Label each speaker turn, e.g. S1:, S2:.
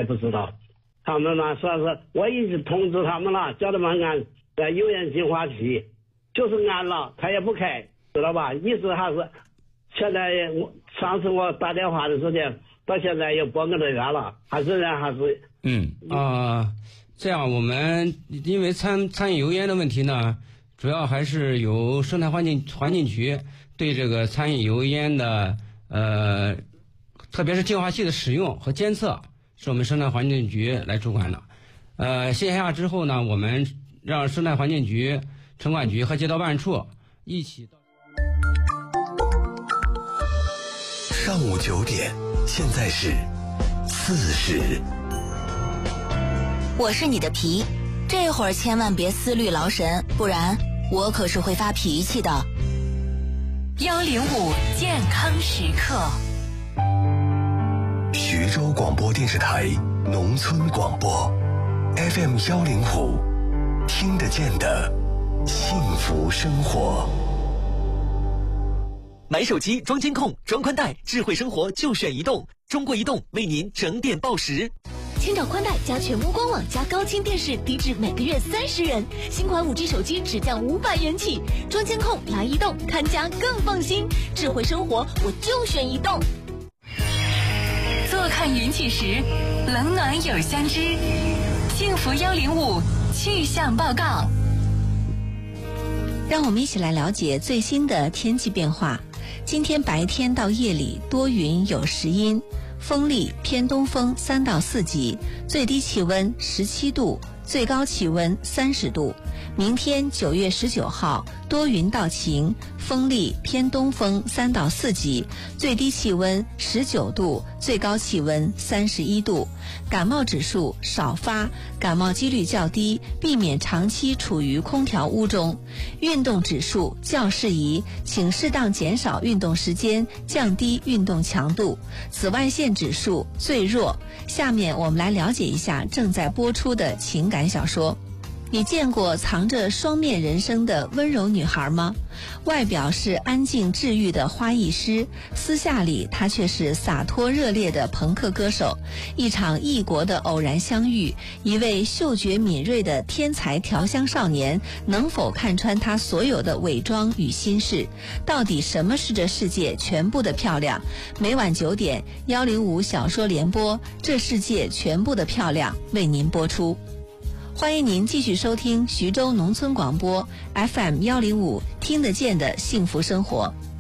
S1: 也不知道。他们呢说是我已经通知他们了，叫他们按油盐净化器，就是按了他也不开，知道吧？意思还是现在上次我打电话的时间到现在有半个多月了，还是
S2: 这样我们因为参与油烟的问题呢，主要还是由生态环境局对这个参与油烟的特别是净化器的使用和监测是我们生态环境局来主管的。线下之后呢，我们让生态环境局、城管局和街道办处一起到。
S3: 上午9点，现在是40。
S4: 我是你的皮，这会儿千万别思虑劳神，不然我可是会发脾气的。
S5: 105健康时刻，
S3: 徐州广播电视台农村广播 FM 105，听得见的幸福生活。
S6: 买手机装监控、装宽带，智慧生活就选移动。中国移动为您整点报时。
S7: 千兆宽带加全屋官网加高清电视，低至每个月30元。新款5G 手机只降500元起。装监控来移动，看家更放心。智慧生活我就选移动。
S5: 坐看云起时，冷暖有相知。幸福105气象报告。
S8: 让我们一起来了解最新的天气变化。今天白天到夜里多云有时阴，风力偏东风3到4级，最低气温17度，最高气温30度。明天9月19号多云到晴，风力偏东风3到4级，最低气温19度，最高气温31度。感冒指数少发，感冒几率较低，避免长期处于空调屋中。运动指数较适宜，请适当减少运动时间，降低运动强度。紫外线指数最弱。下面我们来了解一下正在播出的情感小说。你见过藏着双面人生的温柔女孩吗？外表是安静治愈的花艺师，私下里她却是洒脱热烈的朋克歌手。一场异国的偶然相遇，一位嗅觉敏锐的天才调香少年，能否看穿她所有的伪装与心事？到底什么是这世界全部的漂亮？每晚9点，105小说联播，这世界全部的漂亮为您播出。欢迎您继续收听徐州农村广播 FM 105，听得见的幸福生活。